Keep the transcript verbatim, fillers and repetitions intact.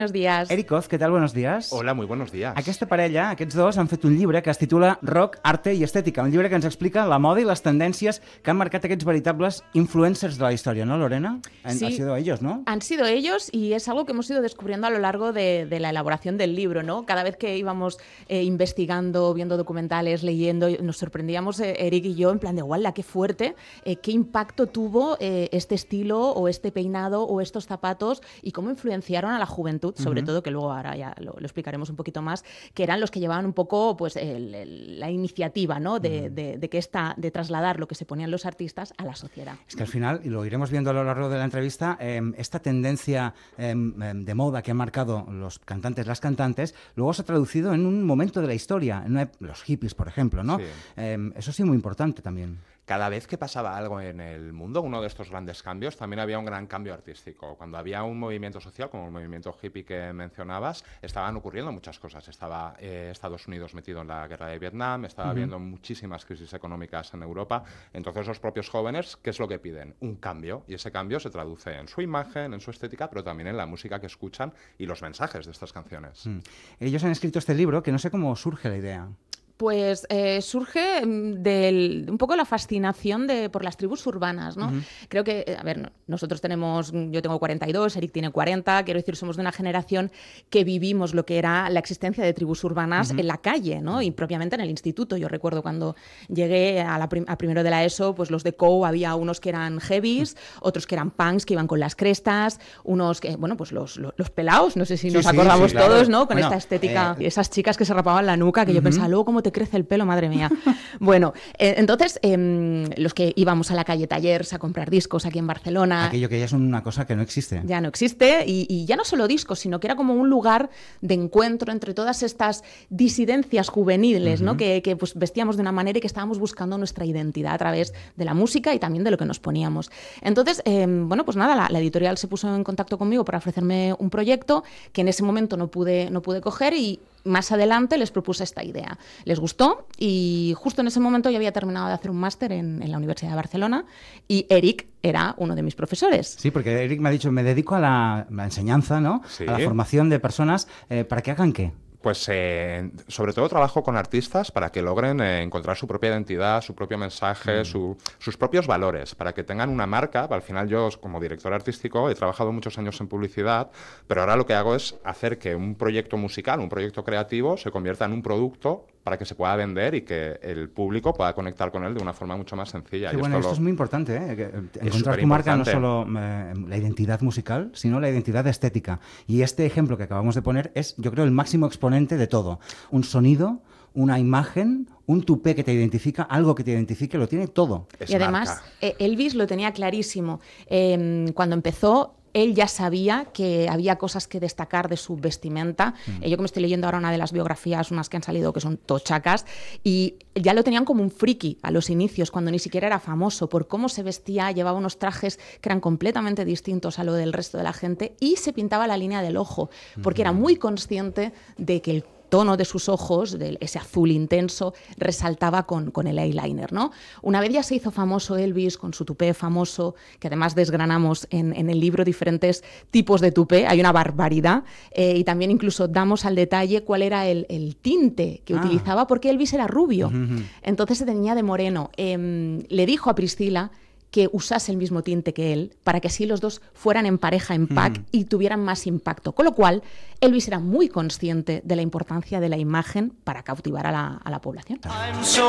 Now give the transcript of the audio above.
Buenos días. Eric Oz, què tal? Buenos días. Hola, muy buenos días. Aquesta parella, aquests dos, han fet un llibre que es titula Rock, Arte i Estètica, un llibre que ens explica la moda i les tendències que han marcat aquests veritables influencers de la historia, ¿no, Lorena? Han, sí, han sido ellos, ¿no? Han sido ellos y es algo que hemos ido descubriendo a lo largo de, de la elaboración del libro, ¿no? Cada vez que íbamos eh, investigando, viendo documentales, leyendo, nos sorprendíamos, eh, Eric y yo, en plan de, ¡guala, qué fuerte! Eh, ¿Qué impacto tuvo eh, este estilo o este peinado o estos zapatos y cómo influenciaron a la juventud, sobre uh-huh. todo, que luego ahora ya lo, lo explicaremos un poquito más, que eran los que llevaban un poco pues el, el, la iniciativa, ¿no? de, uh-huh. de, de, que esta, de trasladar lo que se ponían los artistas a la sociedad. Es que al final, y lo iremos viendo a lo largo de la entrevista, eh, esta tendencia eh, de moda que han marcado los cantantes, las cantantes, luego se ha traducido en un momento de la historia, en una, los hippies, por ejemplo, ¿no? Sí. Eh, eso sí, muy importante también. Cada vez que pasaba algo en el mundo, uno de estos grandes cambios, también había un gran cambio artístico. Cuando había un movimiento social, como el movimiento hippie que mencionabas, estaban ocurriendo muchas cosas. Estaba eh, Estados Unidos metido en la guerra de Vietnam, estaba uh-huh. habiendo muchísimas crisis económicas en Europa. Entonces los propios jóvenes, ¿qué es lo que piden? Un cambio. Y ese cambio se traduce en su imagen, en su estética, pero también en la música que escuchan y los mensajes de estas canciones. Uh-huh. Ellos han escrito este libro, que no sé cómo surge la idea. Pues eh, surge del, un poco la fascinación de, por las tribus urbanas, ¿no? Uh-huh. Creo que, a ver, nosotros tenemos, yo tengo cuarenta y dos, Eric tiene cuarenta, quiero decir, somos de una generación que vivimos lo que era la existencia de tribus urbanas uh-huh. en la calle, ¿no? Y propiamente en el instituto. Yo recuerdo cuando llegué a, la prim- a primero de la ESO, pues los de C O U había unos que eran heavies, uh-huh. otros que eran punks, que iban con las crestas, unos que, bueno, pues los, los, los pelados, no sé si sí, nos sí, acordamos sí, claro. todos, ¿no? Con bueno, esta estética, eh... esas chicas que se rapaban la nuca, que uh-huh. yo pensaba, luego cómo te crece el pelo, madre mía. Bueno, eh, entonces, eh, los que íbamos a la calle Tallers a comprar discos aquí en Barcelona... Aquello que ya es una cosa que no existe. Ya no existe, y, y ya no solo discos, sino que era como un lugar de encuentro entre todas estas disidencias juveniles, uh-huh. ¿no? Que, que pues, vestíamos de una manera y que estábamos buscando nuestra identidad a través de la música y también de lo que nos poníamos. Entonces, eh, bueno, pues nada, la, la editorial se puso en contacto conmigo para ofrecerme un proyecto que en ese momento no pude, no pude coger y más adelante les propuse esta idea. Les gustó y justo en ese momento yo había terminado de hacer un máster en, en la Universidad de Barcelona y Eric era uno de mis profesores. Sí, porque Eric me ha dicho, me dedico a la, la enseñanza, ¿no? Sí. A la formación de personas. Eh, ¿Para que hagan qué? Pues eh, sobre todo trabajo con artistas para que logren eh, encontrar su propia identidad, su propio mensaje, mm. su, sus propios valores, para que tengan una marca. Al final yo, como director artístico, he trabajado muchos años en publicidad, pero ahora lo que hago es hacer que un proyecto musical, un proyecto creativo, se convierta en un producto para que se pueda vender y que el público pueda conectar con él de una forma mucho más sencilla. Sí, y bueno, esto, esto lo... es muy importante, ¿eh? Que encontrar tu marca, no solo eh, la identidad musical, sino la identidad estética. Y este ejemplo que acabamos de poner es, yo creo, el máximo exponente de todo. Un sonido, una imagen, un tupé que te identifica, algo que te identifique, lo tiene todo. Es y además, marca. Elvis lo tenía clarísimo. Eh, cuando empezó, él ya sabía que había cosas que destacar de su vestimenta. Mm. Eh, yo que me estoy leyendo ahora una de las biografías, unas que han salido que son tochacas, y ya lo tenían como un friki a los inicios, cuando ni siquiera era famoso, por cómo se vestía, llevaba unos trajes que eran completamente distintos a lo del resto de la gente y se pintaba la línea del ojo, porque mm. era muy consciente de que el tono de sus ojos, de ese azul intenso, resaltaba con, con el eyeliner, ¿no? Una vez ya se hizo famoso Elvis con su tupé famoso, que además desgranamos en, en el libro diferentes tipos de tupé, hay una barbaridad, eh, y también incluso damos al detalle cuál era el, el tinte que ah. utilizaba, porque Elvis era rubio, uh-huh. entonces se teñía de moreno. Eh, le dijo a Priscila que usase el mismo tinte que él, para que así los dos fueran en pareja, en pack, mm. y tuvieran más impacto. Con lo cual, Elvis era muy consciente de la importancia de la imagen para cautivar a la, a la población.